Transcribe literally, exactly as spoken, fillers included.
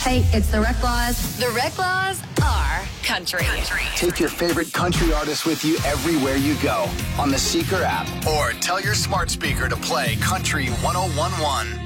Hey, it's the Reclaws. The Reclaws are country. country. Take your favorite country artists with you everywhere you go on the Seeker app, or tell your smart speaker to play Country one oh one one.